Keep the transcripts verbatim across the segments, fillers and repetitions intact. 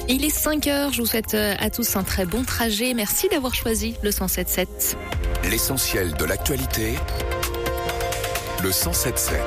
Il est cinq heures, je vous souhaite à tous un très bon trajet. Merci d'avoir choisi le cent sept sept. L'essentiel de l'actualité, le cent sept sept.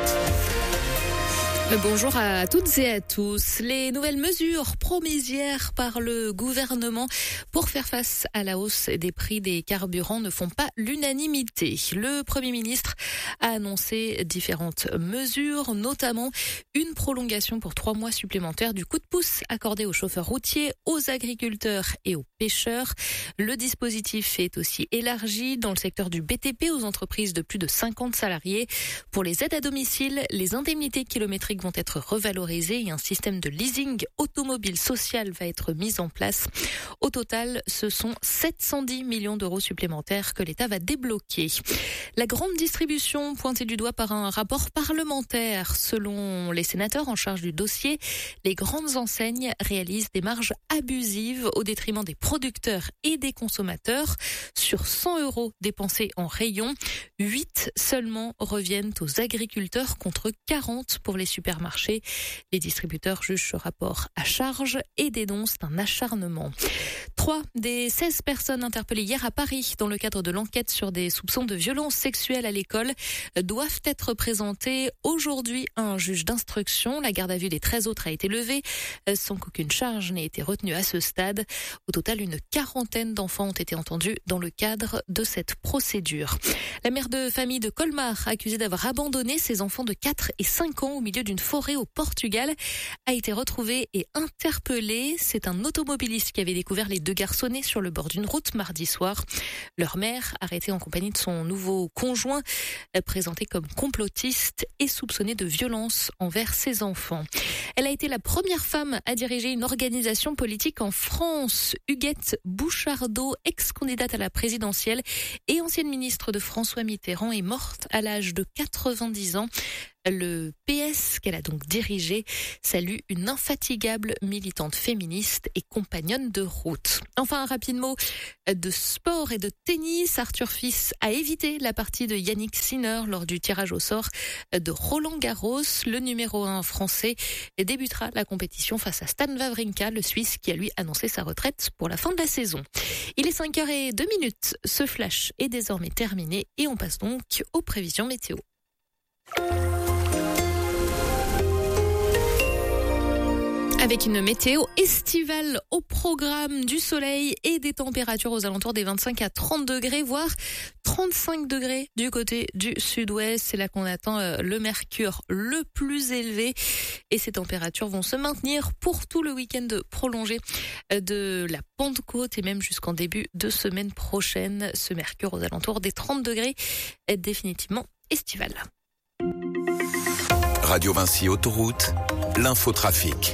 Bonjour à toutes et à tous. Les nouvelles mesures promises hier par le gouvernement pour faire face à la hausse des prix des carburants ne font pas l'unanimité. Le Premier ministre a annoncé différentes mesures, notamment une prolongation pour trois mois supplémentaires du coup de pouce accordé aux chauffeurs routiers, aux agriculteurs et aux pêcheurs. Le dispositif est aussi élargi dans le secteur du B T P aux entreprises de plus de cinquante salariés. Pour les aides à domicile, les indemnités kilométriques vont être revalorisées et un système de leasing automobile social va être mis en place. Au total, ce sont sept cent dix millions d'euros supplémentaires que l'État va débloquer. La grande distribution pointée du doigt par un rapport parlementaire. Selon les sénateurs en charge du dossier, les grandes enseignes réalisent des marges abusives au détriment des producteurs et des consommateurs. Sur cent euros dépensés en rayon, huit seulement reviennent aux agriculteurs contre quarante pour les supermarchés. Les distributeurs jugent ce rapport à charge et dénoncent un acharnement. Trois des seize personnes interpellées hier à Paris dans le cadre de l'enquête sur des soupçons de violences sexuelles à l'école doivent être présentées aujourd'hui à un juge d'instruction. La garde à vue des treize autres a été levée sans qu'aucune charge n'ait été retenue à ce stade. Au total, une quarantaine d'enfants ont été entendus dans le cadre de cette procédure. La mère de famille de Colmar, accusée d'avoir abandonné ses enfants de quatre et cinq ans au milieu d'une forêt au Portugal, a été retrouvée et interpellée. C'est un automobiliste qui avait découvert les deux garçonnets sur le bord d'une route mardi soir. Leur mère, arrêtée en compagnie de son nouveau conjoint, présentée comme complotiste et soupçonnée de violence envers ses enfants. Elle a été la première femme à diriger une organisation politique en France. Huguette Bouchardot, ex-candidate à la présidentielle et ancienne ministre de François Mitterrand, est morte à l'âge de quatre-vingt-dix ans. Le P S qu'elle a donc dirigé salue une infatigable militante féministe et compagnonne de route. Enfin, un rapide mot de sport et de tennis. Arthur Fils a évité la partie de Yannick Sinner lors du tirage au sort de Roland Garros. Le numéro un français débutera la compétition face à Stan Wawrinka, le Suisse qui a lui annoncé sa retraite pour la fin de la saison. Il est cinq heures zéro deux minutes. Ce flash est désormais terminé et on passe donc aux prévisions météo. Avec une météo estivale au programme, du soleil et des températures aux alentours des vingt-cinq à trente degrés, voire trente-cinq degrés du côté du sud-ouest. C'est là qu'on attend le mercure le plus élevé et ces températures vont se maintenir pour tout le week-end prolongé de la Pentecôte et même jusqu'en début de semaine prochaine. Ce mercure aux alentours des trente degrés est définitivement estival. Radio Vinci Autoroute, l'infotrafic.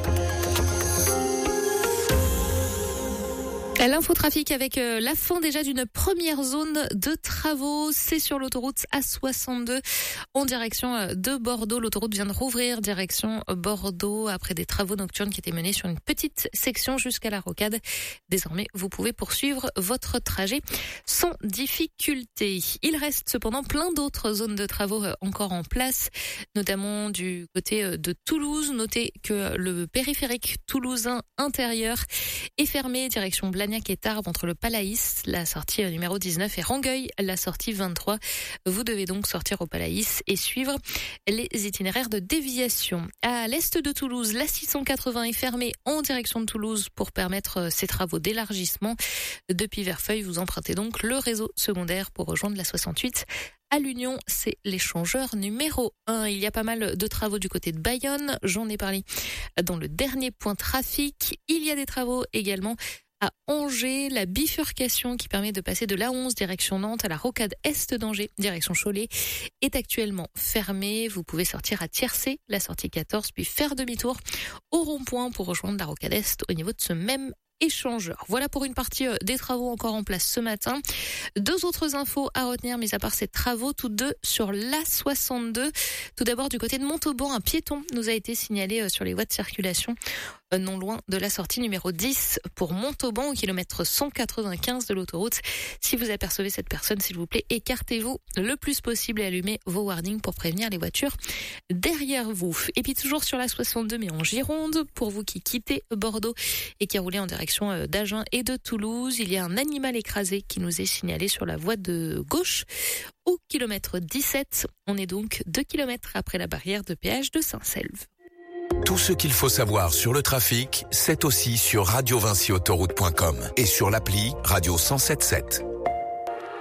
L'infotrafic avec la fin déjà d'une première zone de travaux. C'est sur l'autoroute A soixante-deux en direction de Bordeaux. L'autoroute vient de rouvrir direction Bordeaux après des travaux nocturnes qui étaient menés sur une petite section jusqu'à la rocade. Désormais, vous pouvez poursuivre votre trajet sans difficulté. Il reste cependant plein d'autres zones de travaux encore en place, notamment du côté de Toulouse. Notez que le périphérique toulousain intérieur est fermé direction Blagnac et Tarbes entre le Palaïs, la sortie numéro dix-neuf, et Rangueil, la sortie vingt-trois. Vous devez donc sortir au Palaïs et suivre les itinéraires de déviation. À l'est de Toulouse, la six cent quatre-vingts est fermée en direction de Toulouse pour permettre ces travaux d'élargissement. Depuis Verfeuille, vous empruntez donc le réseau secondaire pour rejoindre la soixante-huit. À l'Union, c'est l'échangeur numéro un. Il y a pas mal de travaux du côté de Bayonne. J'en ai parlé dans le dernier point trafic. Il y a des travaux également à Angers. La bifurcation qui permet de passer de l'A onze direction Nantes à la rocade est d'Angers direction Cholet est actuellement fermée. Vous pouvez sortir à Tiercé, la sortie quatorze, puis faire demi-tour au rond-point pour rejoindre la rocade est au niveau de ce même échangeur. Voilà pour une partie des travaux encore en place ce matin. Deux autres infos à retenir, mis à part ces travaux, toutes deux sur l'A soixante-deux. Tout d'abord, du côté de Montauban, un piéton nous a été signalé sur les voies de circulation non loin de la sortie numéro dix pour Montauban au kilomètre cent quatre-vingt-quinze de l'autoroute. Si vous apercevez cette personne, s'il vous plaît, écartez-vous le plus possible et allumez vos warnings pour prévenir les voitures derrière vous. Et puis toujours sur la soixante-deux mais en Gironde, pour vous qui quittez Bordeaux et qui roulez en direction d'Agen et de Toulouse, il y a un animal écrasé qui nous est signalé sur la voie de gauche au kilomètre dix-sept. On est donc deux kilomètres après la barrière de péage de Saint-Selve. Tout ce qu'il faut savoir sur le trafic, c'est aussi sur radio vinci autoroute point com et sur l'appli Radio cent sept sept.